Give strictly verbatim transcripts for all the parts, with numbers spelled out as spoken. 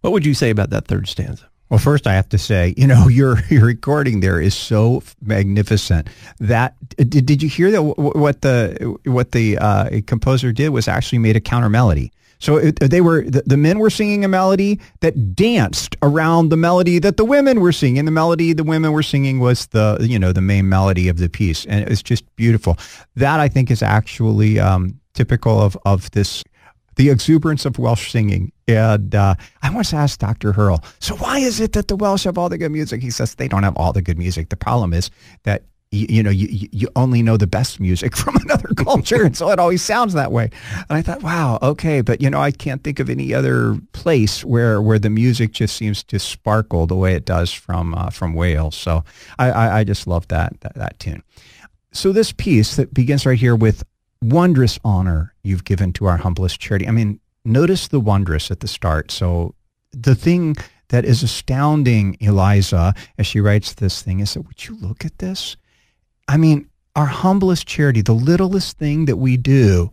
What would you say about that third stanza? Well, first I have to say, you know, your your recording there is so magnificent. That did, did you hear that? What the what the uh, composer did was actually made a counter melody. So it, they were the, the men were singing a melody that danced around the melody that the women were singing. The melody the women were singing was the you know the main melody of the piece, and it's just beautiful. That I think is actually um, typical of of this. The exuberance of Welsh singing. And uh, I once asked Doctor Hurl, so why is it that the Welsh have all the good music? He says they don't have all the good music. The problem is that, you, you know, you, you only know the best music from another culture. And so it always sounds that way. And I thought, wow, okay. But, you know, I can't think of any other place where, where the music just seems to sparkle the way it does from uh, from Wales. So I, I, I just love that, that, that tune. So this piece that begins right here with wondrous honor you've given to our humblest charity. I mean, notice the wondrous at the start. So the thing that is astounding Eliza as she writes this thing is that, would you look at this? I mean, our humblest charity, the littlest thing that we do,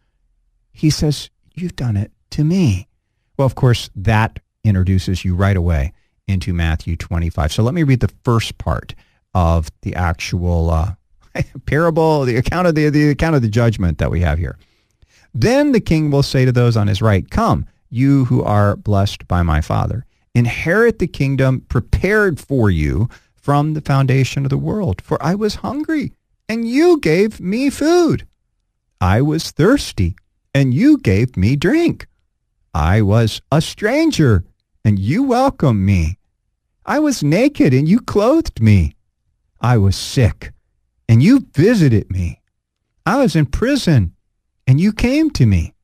he says, you've done it to me. Well, of course, that introduces you right away into Matthew twenty-five. So let me read the first part of the actual uh parable, the account of the, the account of the judgment that we have here. Then the king will say to those on his right, come, you who are blessed by my Father, inherit the kingdom prepared for you from the foundation of the world. For I was hungry, and you gave me food. I was thirsty, and you gave me drink. I was a stranger, and you welcomed me. I was naked, and you clothed me. I was sick, and you visited me. I was in prison, and you came to me.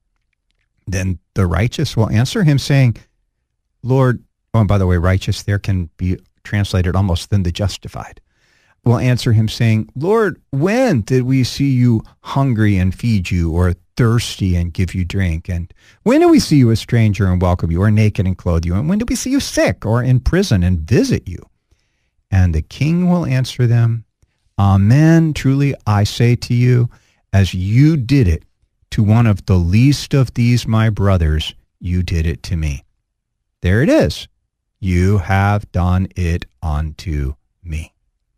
Then the righteous will answer him, saying, Lord, oh, and by the way, righteous there can be translated almost then the justified, will answer him, saying, Lord, when did we see you hungry and feed you, or thirsty and give you drink? And when did we see you a stranger and welcome you, or naked and clothe you? And when did we see you sick or in prison and visit you? And the king will answer them, Amen, truly I say to you, as you did it to one of the least of these my brothers, you did it to me. There it is. You have done it unto me.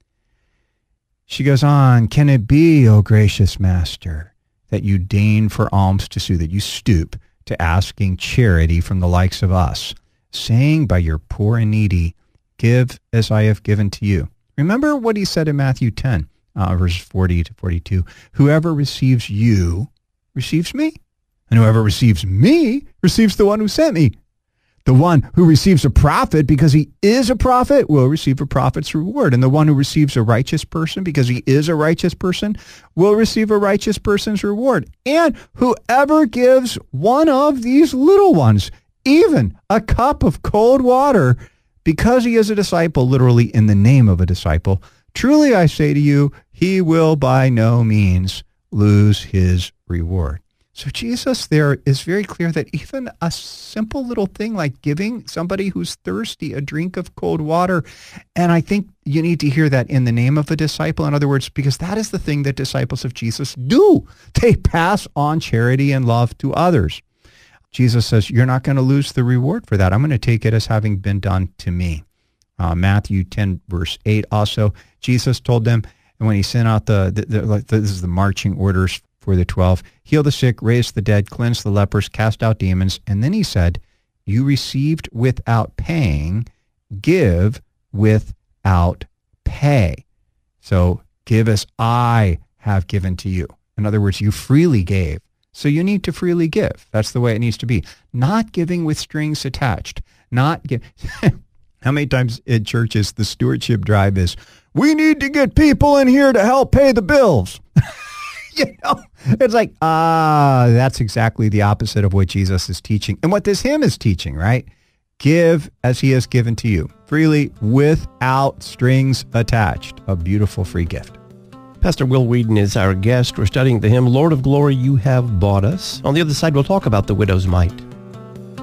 She goes on, can it be, O gracious master, that you deign for alms to sue, that you stoop to asking charity from the likes of us, saying by your poor and needy, give as I have given to you. Remember what he said in Matthew ten, uh, verses forty to forty-two. Whoever receives you receives me, and whoever receives me receives the one who sent me. The one who receives a prophet because he is a prophet will receive a prophet's reward. And the one who receives a righteous person because he is a righteous person will receive a righteous person's reward. And whoever gives one of these little ones even a cup of cold water because he is a disciple, literally in the name of a disciple, truly I say to you, he will by no means lose his reward. So Jesus there is very clear that even a simple little thing like giving somebody who's thirsty a drink of cold water, and I think you need to hear that in the name of a disciple. In other words, because that is the thing that disciples of Jesus do. They pass on charity and love to others. Jesus says, you're not going to lose the reward for that. I'm going to take it as having been done to me. Uh, Matthew ten, verse eight also, Jesus told them, and when he sent out the, the, the, this is the marching orders for the twelve, heal the sick, raise the dead, cleanse the lepers, cast out demons. And then he said, you received without paying, give without pay. So give as I have given to you. In other words, you freely gave. So you need to freely give. That's the way it needs to be. Not giving with strings attached. Not give. How many times in churches the stewardship drive is, we need to get people in here to help pay the bills. You know, it's like, ah, uh, that's exactly the opposite of what Jesus is teaching and what this hymn is teaching, right? Give as he has given to you, freely, without strings attached. A beautiful free gift. Pastor Will Whedon is our guest. We're studying the hymn, Lord of Glory, You Have Bought Us. On the other side, we'll talk about the widow's mite.